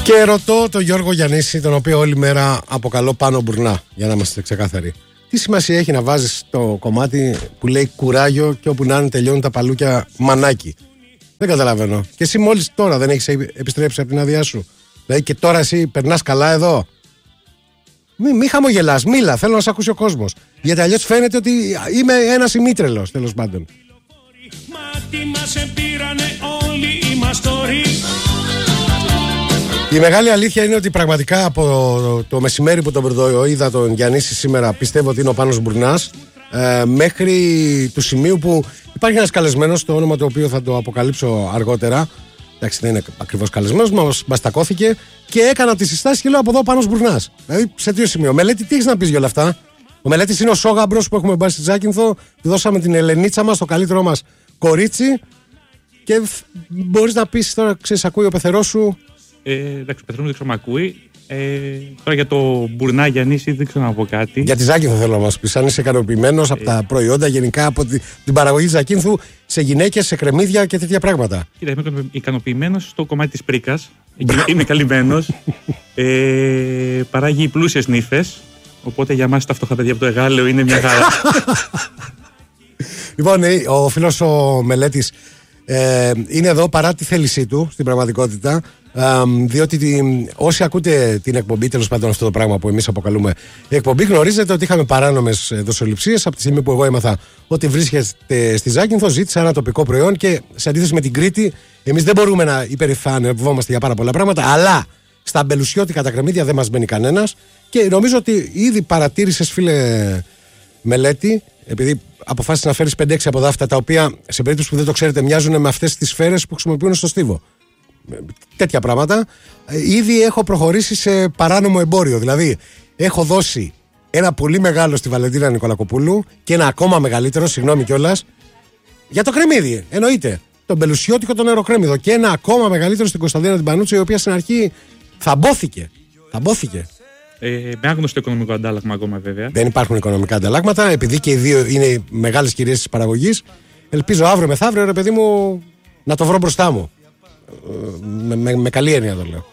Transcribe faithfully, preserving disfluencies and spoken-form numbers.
Και ρωτώ τον Γιώργο Γιαννίση, τον οποίο όλη μέρα αποκαλώ Πάνο Μπουρνά, για να είμαστε ξεκάθαροι. Τι σημασία έχει να βάζεις το κομμάτι που λέει κουράγιο και όπου να είναι τελειώνουν τα παλούκια μανάκι? Δεν καταλαβαίνω. Και εσύ μόλις τώρα δεν έχεις επιστρέψει από την άδειά σου? Δηλαδή και τώρα εσύ περνάς καλά εδώ? Μη, μη χαμογελάς, μίλα, θέλω να σε ακούσει ο κόσμος. Γιατί αλλιώς φαίνεται ότι είμαι ένας ημίτρελος, τέλος πάντων. Η μεγάλη αλήθεια είναι ότι πραγματικά από το μεσημέρι που τον είδα τον Γιαννίση σήμερα, πιστεύω ότι είναι ο Πάνος Μπουρνάς, ε, μέχρι του σημείου που υπάρχει ένας καλεσμένος, το όνομα το οποίο θα το αποκαλύψω αργότερα. Εντάξει, δεν είναι ακριβώς καλεσμένος, μας μπαστακώθηκε και έκανα τις συστάσεις και λέω από εδώ ο Πάνος Μπουρνάς. Δηλαδή σε τρίο σημείο. Μελέτη, τι έχεις να πεις για όλα αυτά? Ο Μελέτης είναι ο Σόγαμπρος που έχουμε πάρει στη Ζάκυνθο, του δώσαμε την Ελενίτσα μας, το καλύτερό μας κορίτσι. Και μπορείς να πεις τώρα, ξέρεις, ακούει ο πεθερός σου. Ε, εντάξει, ο πεθερός μου δεν ξέρω αν ακούει. Ε, τώρα για το Μπουρνά Γιαννίση δεν ξέρω να πω κάτι. Για τη Ζάκυνθο θέλω να μας πεις, αν είσαι ικανοποιημένος ε, από τα προϊόντα γενικά, από τη, την παραγωγή της Ζακύνθου σε γυναίκες, σε κρεμμύδια και τέτοια πράγματα. Κοίτα, είμαι ικανοποιημένος στο κομμάτι της πρίκας. Είμαι καλυμμένος. ε, παράγει πλούσιες νύφες. Οπότε για μας τα φτωχά παιδιά από το Εγάλεο είναι μια χαρά. Λοιπόν, ο φίλος ο Μελέτης ε, είναι εδώ παρά τη θέλησή του στην πραγματικότητα. Ε, διότι την, όσοι ακούτε την εκπομπή, τέλος πάντων αυτό το πράγμα που εμείς αποκαλούμε εκπομπή, γνωρίζετε ότι είχαμε παράνομες δοσοληψίες. Από τη στιγμή που εγώ έμαθα ότι βρίσκεται στη Ζάκυνθο, ζήτησα ένα τοπικό προϊόν και σε αντίθεση με την Κρήτη, εμείς δεν μπορούμε να υπερηφανευόμαστε για πάρα πολλά πράγματα, αλλά στα αμπελουσιώτικα τα κρεμμύδια δεν μας μπαίνει κανένας. Και νομίζω ότι ήδη παρατήρησες, φίλε Μελέτη, επειδή αποφάσισες να φέρεις πέντε έξι από δάφτα, τα οποία σε περίπτωση που δεν το ξέρετε μοιάζουν με αυτές τις σφαίρες που χρησιμοποιούν στο στίβο. Τέτοια πράγματα. Ήδη έχω προχωρήσει σε παράνομο εμπόριο. Δηλαδή, έχω δώσει ένα πολύ μεγάλο στη Βαλεντίνα Νικολακοπούλου και ένα ακόμα μεγαλύτερο, συγγνώμη κιόλας, για το κρεμμύδι. Εννοείται. Τον μπελουσιώτικο, τον νεροκρέμμυδο. Και ένα ακόμα μεγαλύτερο στην Κωνσταντίνα την Πανούτσο, η οποία στην αρχή θαμπόθηκε. Θαμπόθηκε. Ε, με άγνωστο οικονομικό αντάλλαγμα ακόμα, βέβαια. Δεν υπάρχουν οικονομικά ανταλλάγματα, επειδή και οι δύο είναι μεγάλες κυρίες της παραγωγής. Ελπίζω αύριο μεθαύριο, ρε παιδί μου, να το βρω μπροστά μου. Με, με, με καλή έννοια το λέω.